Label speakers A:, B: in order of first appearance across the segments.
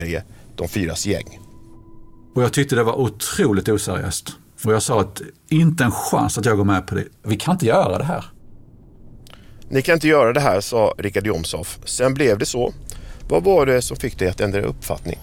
A: de fyras gäng.
B: Och jag tyckte det var otroligt oseriöst. Och jag sa att inte en chans att jag går med på det. Vi kan inte göra det här.
A: Ni kan inte göra det här, sa Richard Jomshof. Sen blev det så. Vad var det som fick dig att ändra uppfattning?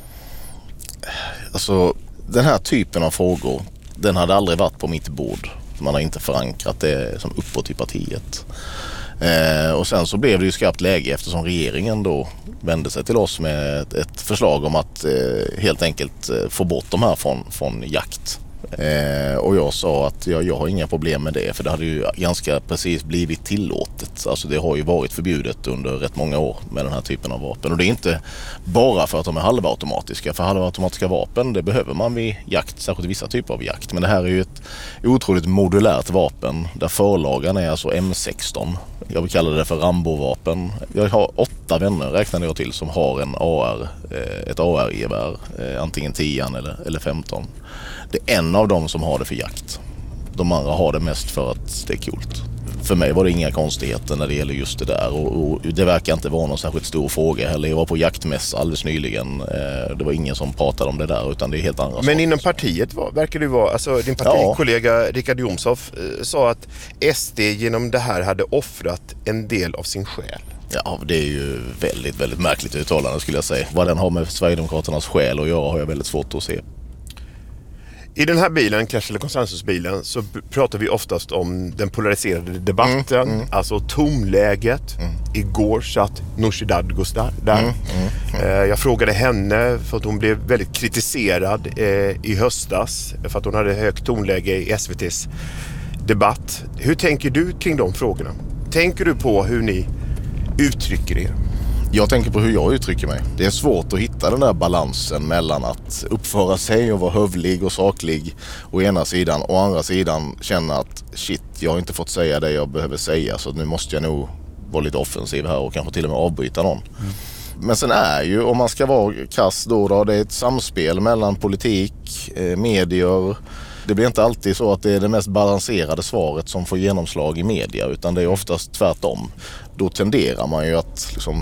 C: Alltså, den här typen av frågor, den hade aldrig varit på mitt bord. Man har inte förankrat det som uppåt i partiet. Och sen så blev det ju skarpt läge eftersom regeringen då vände sig till oss med ett förslag om att helt enkelt få bort de här från jakt. Och jag sa att jag har inga problem med det, för det hade ju ganska precis blivit tillåtet. Alltså det har ju varit förbjudet under rätt många år med den här typen av vapen. Och det är inte bara för att de är halvautomatiska. För halvautomatiska vapen, det behöver man vid jakt, särskilt vissa typer av jakt. Men det här är ju ett otroligt modulärt vapen där förlagan är alltså M16. Jag vill kalla det för Rambo-vapen. Jag har 8 vänner, räknar jag till, som har ett AR-gevär, antingen 10 eller 15. Det är en av dem som har det för jakt. De andra har det mest för att det är coolt. För mig var det inga konstigheter när det gäller just det där. Och det verkar inte vara någon särskilt stor fråga heller. Jag var på jaktmässa alldeles nyligen. Det var ingen som pratade om det där, utan det är helt andra saker.
A: Men inom partiet verkar det vara, alltså din partikollega Richard Jomshof sa att SD genom det här hade offrat en del av sin själ.
C: Ja, det är ju väldigt, väldigt märkligt uttalande skulle jag säga. Vad den har med Sverigedemokraternas själ att göra har jag väldigt svårt att se.
A: I den här bilen, Krasch eller konsensusbilen, så pratar vi oftast om den polariserade debatten, alltså tonläget. Igår satt Nooshi Dadgostar där. Jag frågade henne för att hon blev väldigt kritiserad i höstas för att hon hade högt tonläge i SVT:s debatt. Hur tänker du kring de frågorna? Tänker du på hur ni uttrycker er?
C: Jag tänker på hur jag uttrycker mig. Det är svårt att hitta den där balansen mellan att uppföra sig och vara hövlig och saklig å ena sidan och å andra sidan känna att shit, jag har inte fått säga det jag behöver säga, så nu måste jag nog vara lite offensiv här och kanske till och med avbryta någon. Men sen är ju, om man ska vara kass då, det är ett samspel mellan politik, medier. Det blir inte alltid så att det är det mest balanserade svaret som får genomslag i media, utan det är oftast tvärtom. Då tenderar man ju att liksom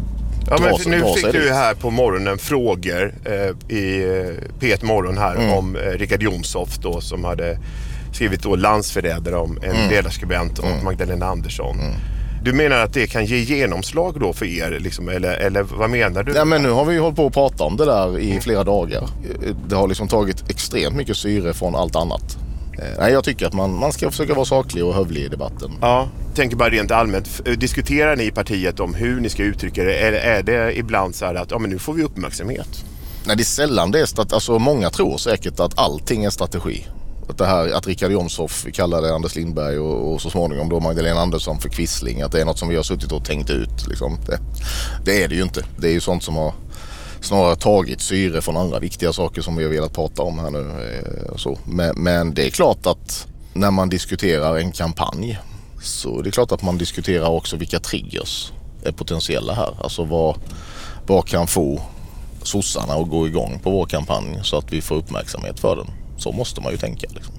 A: nu fick du här på morgonen frågor i P1 Morgon här om Richard Jomshof då, som hade skrivit då landsförrädare om en ledarskribent och Magdalena Andersson. Du menar att det kan ge genomslag då för er liksom, eller vad menar du?
C: Ja, men nu har vi ju hållit på att prata om det där i flera dagar. Det har liksom tagit extremt mycket syre från allt annat. Nej, jag tycker att man ska försöka vara saklig och hövlig i debatten.
A: Ja, tänker bara rent allmänt. Diskuterar ni i partiet om hur ni ska uttrycka det? Eller är det ibland så här att men nu får vi uppmärksamhet?
C: Nej, det är sällan det är alltså många tror säkert att allting är strategi. Att det här att Richard Jomshof kallade Anders Lindberg och så småningom då Magdalena Andersson för kvissling, att det är något som vi har suttit och tänkt ut liksom. Det är det ju inte. Det är ju sånt som har snarare tagit syre från andra viktiga saker som vi har velat prata om här nu. Så. Men det är klart att när man diskuterar en kampanj, så det är klart att man diskuterar också vilka triggers är potentiella här. Alltså vad kan få sossarna att gå igång på vår kampanj så att vi får uppmärksamhet för den. Så måste man ju tänka liksom.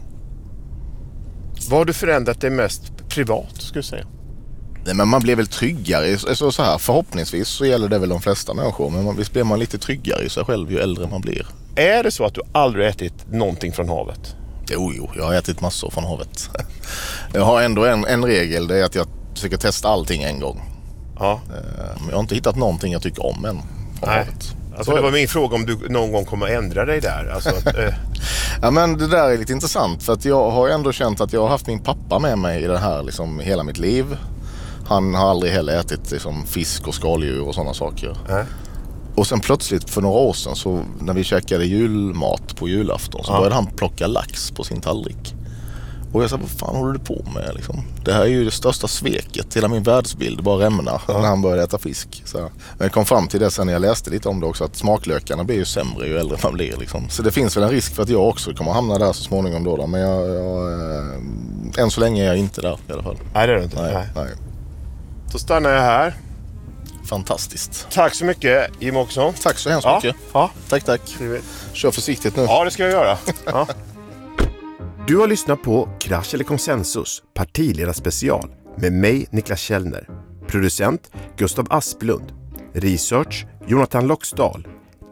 A: Vad har du förändrat det mest privat, skulle jag säga?
C: Nej, men man blir väl tryggare. Så här, förhoppningsvis så gäller det väl de flesta människor. Men visst blir man lite tryggare i sig själv ju äldre man blir.
A: Är det så att du aldrig ätit någonting från havet?
C: Jo, jag har ätit massor från havet. Jag har ändå en regel, det är att jag försöker testa allting en gång.
A: Ja.
C: Men jag har inte hittat någonting jag tycker om än från havet.
A: Alltså, det var min fråga om du någon gång kommer att ändra dig där. Alltså,
C: Ja, men det där är lite intressant, för att jag har ändå känt att jag har haft min pappa med mig i det här liksom, hela mitt liv. Han har aldrig heller ätit liksom, fisk och skaldjur och sådana saker. Och sen plötsligt för några år sedan, så när vi käkade julmat på julafton, så började han plocka lax på sin tallrik. Och jag sa, vad fan håller du på med? Liksom? Det här är ju det största sveket. Hela min världsbild bara rämnar när han började äta fisk. Så. Men jag kom fram till det sen när jag läste lite om det också, att smaklökarna blir ju sämre ju äldre man blir. Liksom. Så det finns väl en risk för att jag också kommer hamna där så småningom då. Men än så länge är jag inte där i alla fall.
A: Nej, det är det inte.
C: Nej.
A: Då stannar jag här.
C: Fantastiskt.
A: Tack så mycket, Jim också.
C: Tack så hemskt mycket.
A: Ja.
C: Tack. Kör försiktigt nu.
A: Ja, det ska jag göra. Ja. Du har lyssnat på Krasch eller konsensus, partiledarspecial med mig, Niklas Källner. Producent Gustav Asplund. Research Jonathan Loxdal.